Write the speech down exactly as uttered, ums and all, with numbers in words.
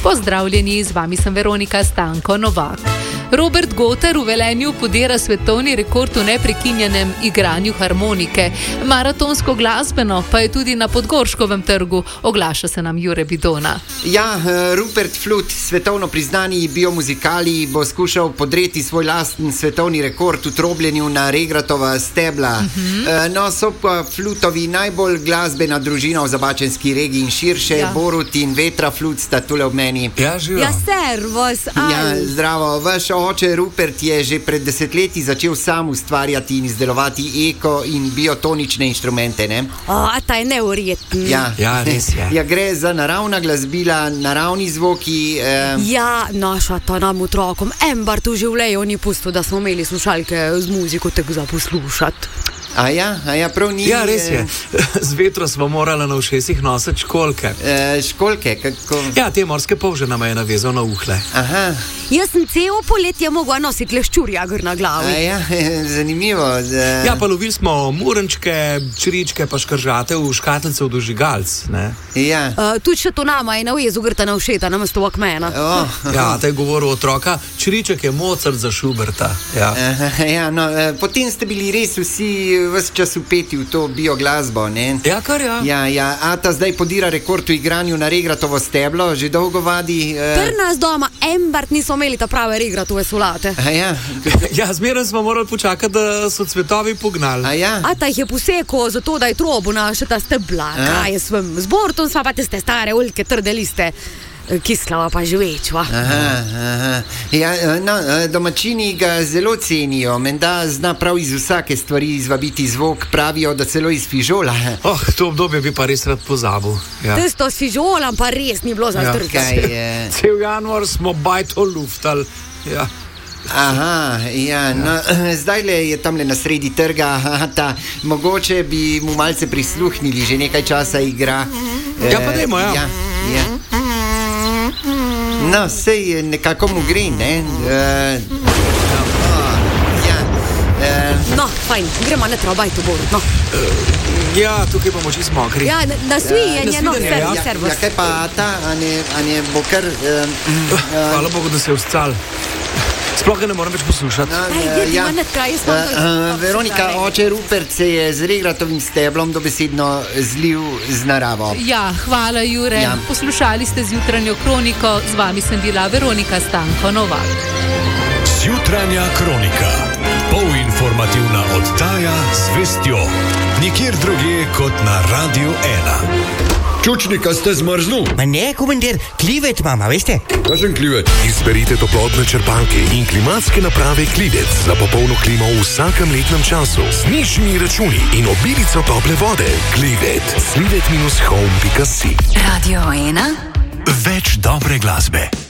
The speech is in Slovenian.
Pozdravljeni, z vami sem Veronika Stanko Novak. Robert Goter v Velenju podira svetovni rekord v neprekinjenem igranju harmonike. Maratonsko glasbeno pa je tudi na Podgorškovem trgu. Oglaša se nam Jure Bidona. Ja, Rupert Flut, svetovno priznani biomuzikali, bo skušal podreti svoj lasten svetovni rekord v trobljenju na regratova stebla. Uh-huh. No, so pa Flutovi najbolj glasbena družina v Zabačenski regiji in širše. Ja. Borut in Vetra Flut sta tule ob meni. Ja, živo. Ja, servus. Ja, zdravo. Vaš oče Rupert je že pred desetletji začel sam ustvarjati in izdelovati eko in biotonične inštrumente, ne? O, ta je neverjeten. Ja, ja, res je. Ja, gre za naravna glasbila, naravni zvoki. Eh... Ja, naša ta nam otrokom Embart v življenju ni pustil, da smo imeli slušalke z muziko tako za poslušati. A ja, a ja, prav ni... Ja, res je. Z vetro smo morali na ušesih nositi školke. E, školke, kako... Ja, te morske polže nam je navezal na uhle. Aha. Jaz sem celo poletje mogla nositi leščurjagr na glavi. A ja, zanimivo. Da... Ja, pa lovili smo murenčke, čričke pa škržate v škatlice v dožigalc, ne? Ja. Uh, tudi še to nama je na ujezu grta na všeta, namesto vakmena. Oh. Ja, te je govoril otroka, čriček je Mozart za Schuberta. Ja, Aha, ja no, potem ste bili res vsi ves čas upeti v to bioglasbo, ne? Ja, kar ja. Ja, ja, Ata zdaj podira rekord v igranju na regratovo steblo, že dolgo vadi... Uh... Pri nas doma Embart niso imeli ta prave regratove solate. A ja? Ja, zmeraj smo morali počakati, da so cvetovi pognali. A ja? Ata jih je posekal zato, da je trobo naše ta stebla. Kaj je svem? Z Bortom sva pa tiste stare oljke trde liste. Kislava pa živečva. Aha, aha. Ja, no, domačini ga zelo cenijo, menda zna prav iz vsake stvari izvabiti zvok, pravijo, da celo iz fižola. Oh, to obdobje bi pa res rad pozabil. Ja. Tisto s fižolom pa res ni bilo za Ja. trg. Kaj je? Cel januar smo bajto luftali. Ja. Aha, ja, no, zdaj le je tamle na sredi trga, ta, mogoče bi mu malce prisluhnili, že nekaj časa igra. Ja, pa dajmo, ja. Ja, ja. No, sej nekako mu gre, ne? Uh, ja, uh, No, fajn, gremo na trobajto Borut, no. Ja, tukaj bomo čisto mokri. Ja, na svijenje, no, nasvidenje, ja. servus, ja, servus. ja, kaj pa ta, a ne, a ne bo kar... Uh, uh, Hvala Bogu, da se je uscal. Sploh ga ne moram več poslušati. no, Daj, uh, jedi, ja. manj kaj, jaz imam Uh, uh, Veronika, oče Rupert se je z regratovim steblom dobesedno zlil z naravo. Ja, hvala Jure. Ja. Poslušali ste zjutranjo kroniko, z vami sem bila Veronika Stanko Novak. Zjutranja kronika. Polinformativna oddaja z vestjo. Nikjer drugje kot na Radio ena. Čučnika ste zmrznul. Ma ne, komandir, klivet mama, veste? Kakšen klivet? Izberite toplotne črpalke in klimatske naprave Klivec za popolno klimo v vsakem letnem času. Z nižjimi računi in obilico tople vode. Klivet. Slivet minus home pika si. Radio ena. Več dobre glasbe.